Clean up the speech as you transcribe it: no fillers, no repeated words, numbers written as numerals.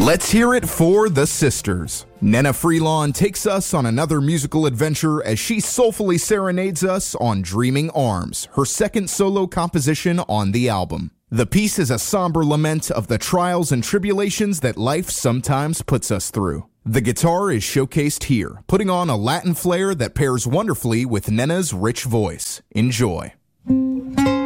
Let's hear it for the sisters. Nena Freelon takes us on another musical adventure as she soulfully serenades us on Dreaming Arms, her second solo composition on the album. The piece is a somber lament of the trials and tribulations that life sometimes puts us through. The guitar is showcased here, putting on a Latin flair that pairs wonderfully with Nena's rich voice. Enjoy.